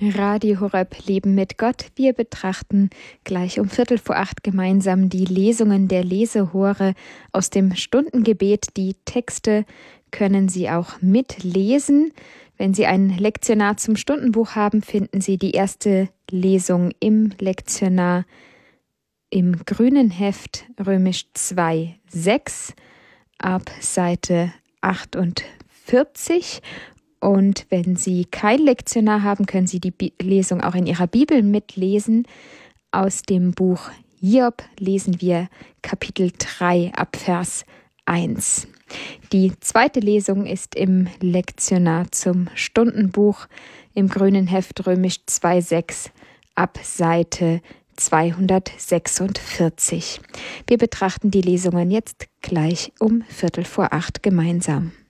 Radio Horeb Leben mit Gott. Wir betrachten gleich um 7:45 gemeinsam die Lesungen der Lesehore aus dem Stundengebet. Die Texte können Sie auch mitlesen. Wenn Sie ein Lektionar zum Stundenbuch haben, finden Sie die erste Lesung im Lektionar im grünen Heft Römisch 2,6 ab Seite 48. Und wenn Sie kein Lektionar haben, können Sie die Lesung auch in Ihrer Bibel mitlesen. Aus dem Buch Hiob lesen wir Kapitel 3 ab Vers 1. Die zweite Lesung ist im Lektionar zum Stundenbuch im grünen Heft Römisch 2,6 ab Seite 246. Wir betrachten die Lesungen jetzt gleich um 7:45 gemeinsam.